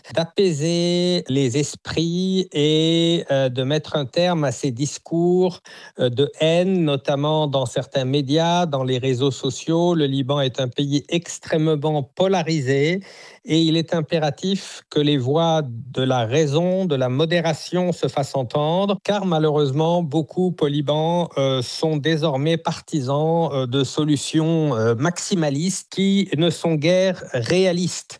d'apaiser les esprits et de mettre un terme à ces discours de haine, notamment dans certains médias, dans les réseaux sociaux. Le Liban est un pays extrêmement polarisé et il est impératif que les voix de la raison, de la modération se fassent entendre, car malheureusement, beaucoup au Liban sont désormais partisans de solutions maximalistes qui ne sont guère réalistes.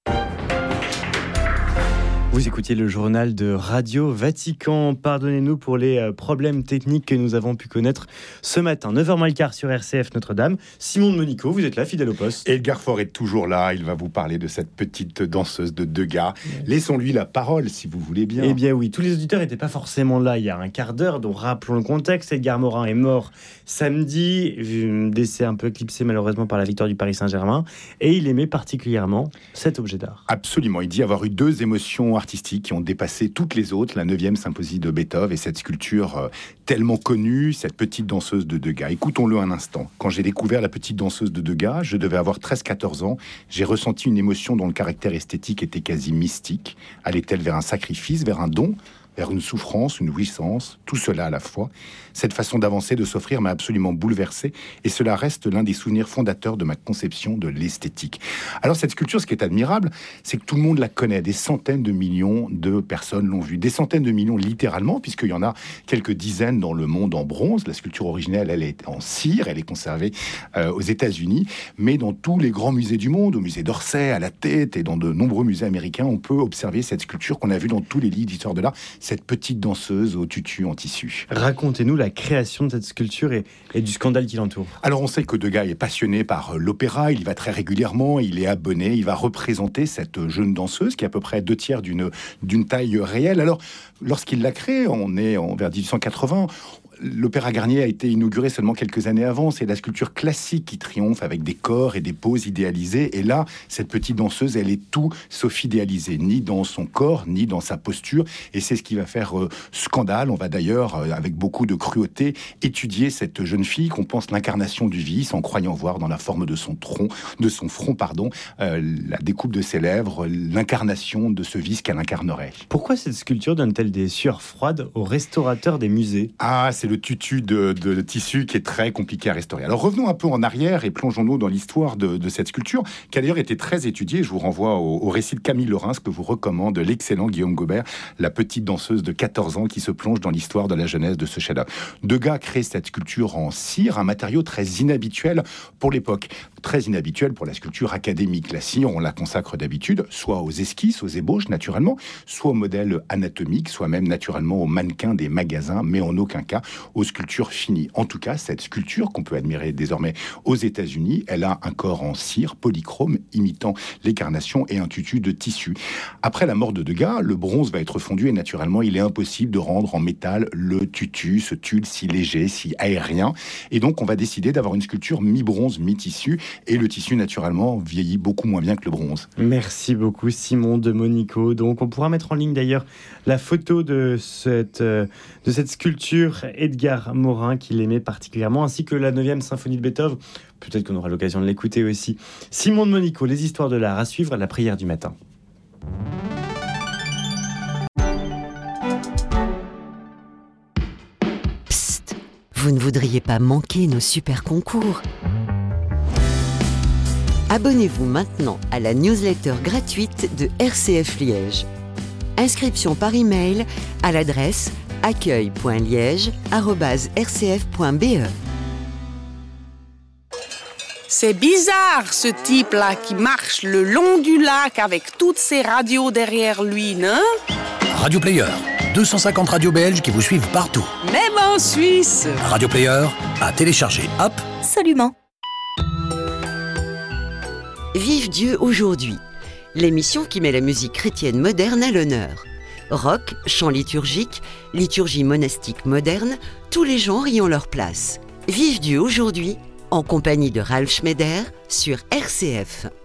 Vous écoutiez le journal de Radio Vatican. Pardonnez-nous pour les problèmes techniques que nous avons pu connaître ce matin. 9h moins le quart sur RCF Notre-Dame. Simon de Monico, vous êtes là, fidèle au poste. Edgar Faure est toujours là. Il va vous parler de cette petite danseuse de Degas. Laissons-lui la parole, si vous voulez bien. Eh bien oui, tous les auditeurs n'étaient pas forcément là il y a un quart d'heure. Donc rappelons le contexte. Edgar Morin est mort samedi. Décès un peu éclipsé malheureusement par la victoire du Paris Saint-Germain. Et il aimait particulièrement cet objet d'art. Absolument. Il dit avoir eu deux émotions artistiques qui ont dépassé toutes les autres, la 9e symphonie de Beethoven et cette sculpture tellement connue, cette petite danseuse de Degas. Écoutons-le un instant. Quand j'ai découvert la petite danseuse de Degas, je devais avoir 13-14 ans. J'ai ressenti une émotion dont le caractère esthétique était quasi mystique. Allait-elle vers un sacrifice, vers un don, vers une souffrance, une jouissance, tout cela à la fois. Cette façon d'avancer, de s'offrir m'a absolument bouleversé et cela reste l'un des souvenirs fondateurs de ma conception de l'esthétique. Alors cette sculpture, ce qui est admirable, c'est que tout le monde la connaît. Des centaines de millions de personnes l'ont vue. Des centaines de millions littéralement, puisqu'il y en a quelques dizaines dans le monde en bronze. La sculpture originelle, elle est en cire, elle est conservée aux États-Unis, mais dans tous les grands musées du monde, au musée d'Orsay, à la Tate et dans de nombreux musées américains, on peut observer cette sculpture qu'on a vue dans tous les livres d'histoire de l'art, cette petite danseuse au tutu en tissu. Racontez-nous la création de cette sculpture et du scandale qui l'entoure. Alors on sait que Degas est passionné par l'opéra, il y va très régulièrement, il est abonné, il va représenter cette jeune danseuse qui est à peu près 2/3 d'une taille réelle. Alors lorsqu'il l'a créée, on est vers 1880, l'Opéra Garnier a été inauguré seulement quelques années avant. C'est la sculpture classique qui triomphe avec des corps et des poses idéalisées. Et là, cette petite danseuse, elle est tout sauf idéalisée, ni dans son corps, ni dans sa posture. Et c'est ce qui va faire scandale. On va d'ailleurs, avec beaucoup de cruauté, étudier cette jeune fille qu'on pense l'incarnation du vice, en croyant voir dans la forme de son front, la découpe de ses lèvres, l'incarnation de ce vice qu'elle incarnerait. Pourquoi cette sculpture donne-t-elle des sueurs froides aux restaurateurs des musées ? C'est le tutu de tissu qui est très compliqué à restaurer. Alors revenons un peu en arrière et plongeons-nous dans l'histoire de cette sculpture, qui a d'ailleurs été très étudiée. Je vous renvoie au récit de Camille Laurens que vous recommande, l'excellent Guillaume Gobert, la petite danseuse de 14 ans qui se plonge dans l'histoire de la jeunesse de ce chef-d'œuvre. Degas crée cette sculpture en cire, un matériau très inhabituel pour l'époque, très inhabituel pour la sculpture académique. La cire, on la consacre d'habitude soit aux esquisses, aux ébauches naturellement, soit aux modèles anatomiques, soit même naturellement aux mannequins des magasins, mais en aucun cas aux sculptures finies. En tout cas, cette sculpture qu'on peut admirer désormais aux États-Unis, elle a un corps en cire polychrome imitant les carnations et un tutu de tissu. Après la mort de Degas, le bronze va être fondu et naturellement, il est impossible de rendre en métal le tutu, ce tulle si léger, si aérien. Et donc, on va décider d'avoir une sculpture mi-bronze, mi-tissu et le tissu, naturellement, vieillit beaucoup moins bien que le bronze. Merci beaucoup, Simon de Monico. Donc, on pourra mettre en ligne d'ailleurs la photo de cette sculpture Edgar Morin qu'il aimait particulièrement, ainsi que la 9e symphonie de Beethoven. Peut-être qu'on aura l'occasion de l'écouter aussi. Simon de Monico, les histoires de l'art à suivre à la prière du matin. Psst, vous ne voudriez pas manquer nos super concours ? Abonnez-vous maintenant à la newsletter gratuite de RCF Liège. Inscription par email à l'adresse accueil.liège@rcf.be. C'est bizarre, ce type-là qui marche le long du lac avec toutes ces radios derrière lui, non ? Radio Player, 250 radios belges qui vous suivent partout. Même en Suisse. Radio Player, à télécharger. Hop. Absolument. Vive Dieu aujourd'hui, l'émission qui met la musique chrétienne moderne à l'honneur. Rock, chant liturgique, liturgie monastique moderne, tous les genres y ont leur place. Vive Dieu aujourd'hui, en compagnie de Ralf Schneider sur RCF.